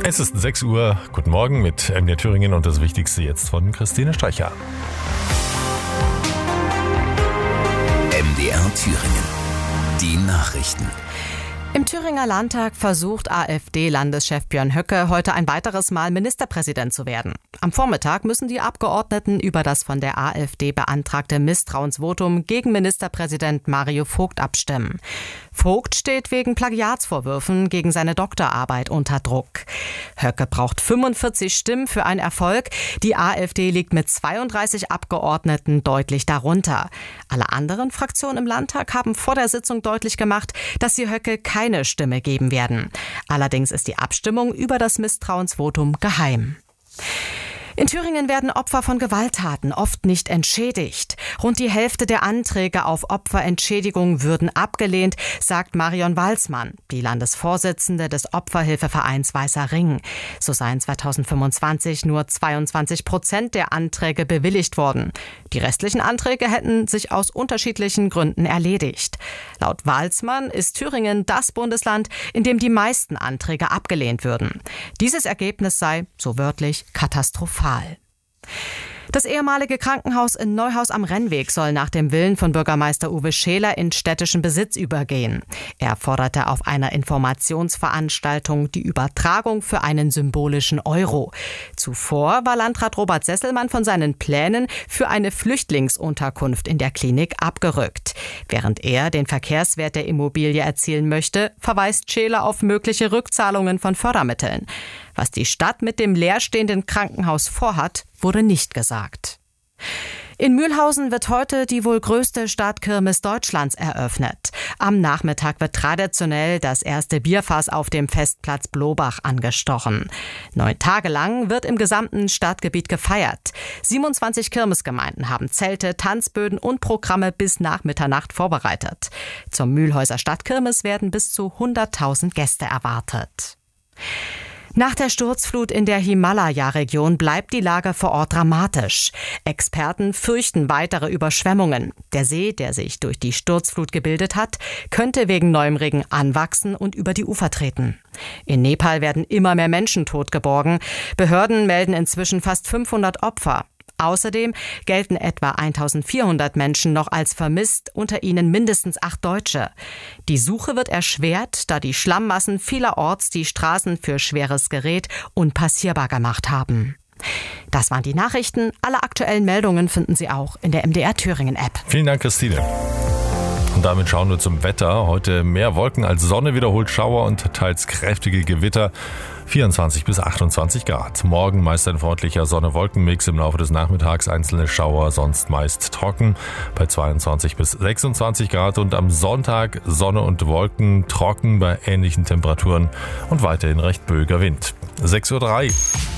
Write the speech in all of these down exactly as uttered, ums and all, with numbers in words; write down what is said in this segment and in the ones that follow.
Es ist sechs Uhr. Guten Morgen mit M D R Thüringen und das Wichtigste jetzt von Christine Streicher. M D R Thüringen. Die Nachrichten. Im Thüringer Landtag versucht AfD-Landeschef Björn Höcke heute ein weiteres Mal Ministerpräsident zu werden. Am Vormittag müssen die Abgeordneten über das von der AfD beantragte Misstrauensvotum gegen Ministerpräsident Mario Vogt abstimmen. Vogt steht wegen Plagiatsvorwürfen gegen seine Doktorarbeit unter Druck. Höcke braucht fünfundvierzig Stimmen für einen Erfolg. Die AfD liegt mit zweiunddreißig Abgeordneten deutlich darunter. Alle anderen Fraktionen im Landtag haben vor der Sitzung deutlich gemacht, dass sie Höcke keine Stimme geben werden. Allerdings ist die Abstimmung über das Misstrauensvotum geheim. In Thüringen werden Opfer von Gewalttaten oft nicht entschädigt. Rund die Hälfte der Anträge auf Opferentschädigung würden abgelehnt, sagt Marion Walsmann, die Landesvorsitzende des Opferhilfevereins Weißer Ring. So seien zweitausendfünfundzwanzig nur zweiundzwanzig Prozent der Anträge bewilligt worden. Die restlichen Anträge hätten sich aus unterschiedlichen Gründen erledigt. Laut Walsmann ist Thüringen das Bundesland, in dem die meisten Anträge abgelehnt würden. Dieses Ergebnis sei, so wörtlich, katastrophal. Das ehemalige Krankenhaus in Neuhaus am Rennweg soll nach dem Willen von Bürgermeister Uwe Scheler in städtischen Besitz übergehen. Er forderte auf einer Informationsveranstaltung die Übertragung für einen symbolischen Euro. Zuvor war Landrat Robert Sesselmann von seinen Plänen für eine Flüchtlingsunterkunft in der Klinik abgerückt. Während er den Verkehrswert der Immobilie erzielen möchte, verweist Scheler auf mögliche Rückzahlungen von Fördermitteln. Was die Stadt mit dem leerstehenden Krankenhaus vorhat, wurde nicht gesagt. In Mühlhausen wird heute die wohl größte Stadtkirmes Deutschlands eröffnet. Am Nachmittag wird traditionell das erste Bierfass auf dem Festplatz Blobach angestochen. Neun Tage lang wird im gesamten Stadtgebiet gefeiert. siebenundzwanzig Kirmesgemeinden haben Zelte, Tanzböden und Programme bis nach Mitternacht vorbereitet. Zur Mühlhäuser Stadtkirmes werden bis zu hunderttausend Gäste erwartet. Nach der Sturzflut in der Himalaya-Region bleibt die Lage vor Ort dramatisch. Experten fürchten weitere Überschwemmungen. Der See, der sich durch die Sturzflut gebildet hat, könnte wegen neuem Regen anwachsen und über die Ufer treten. In Nepal werden immer mehr Menschen totgeborgen. Behörden melden inzwischen fast fünfhundert Opfer. Außerdem gelten etwa eintausendvierhundert Menschen noch als vermisst, unter ihnen mindestens acht Deutsche. Die Suche wird erschwert, da die Schlammmassen vielerorts die Straßen für schweres Gerät unpassierbar gemacht haben. Das waren die Nachrichten. Alle aktuellen Meldungen finden Sie auch in der M D R Thüringen App. Vielen Dank, Christine. Und damit schauen wir zum Wetter. Heute mehr Wolken als Sonne, wiederholt Schauer und teils kräftige Gewitter. vierundzwanzig bis achtundzwanzig Grad. Morgen meist ein freundlicher Sonne-Wolken-Mix, im Laufe des Nachmittags einzelne Schauer, sonst meist trocken bei zweiundzwanzig bis sechsundzwanzig Grad. Und am Sonntag Sonne und Wolken, trocken bei ähnlichen Temperaturen und weiterhin recht böiger Wind. sechs Uhr drei.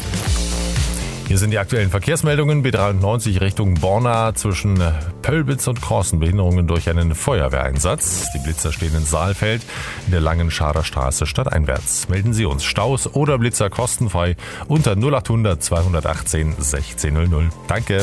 Hier sind die aktuellen Verkehrsmeldungen. B dreiundneunzig Richtung Borna zwischen Pöllbitz und Crossen. Behinderungen durch einen Feuerwehreinsatz. Die Blitzer stehen in Saalfeld in der Langen Schader Straße stadteinwärts. Melden Sie uns Staus oder Blitzer kostenfrei unter null achthundert zweihundertachtzehn sechzehn null null. Danke.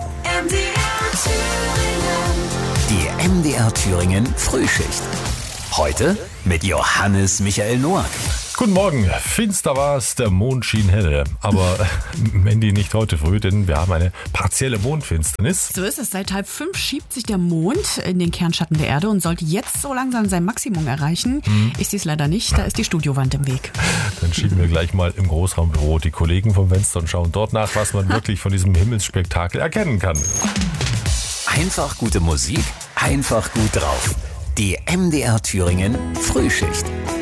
Die M D R Thüringen Frühschicht. Heute mit Johannes Michael Noack. Guten Morgen. Finster war es, der Mond schien helle. Aber Mandy, nicht heute früh, denn wir haben eine partielle Mondfinsternis. So ist es. Seit halb fünf schiebt sich der Mond in den Kernschatten der Erde und sollte jetzt so langsam sein Maximum erreichen. Hm. Ich sehe es leider nicht, da ist die Studiowand im Weg. Dann schieben wir gleich mal im Großraumbüro die Kollegen vom Fenster und schauen dort nach, was man wirklich von diesem Himmelsspektakel erkennen kann. Einfach gute Musik, einfach gut drauf. Die M D R Thüringen Frühschicht.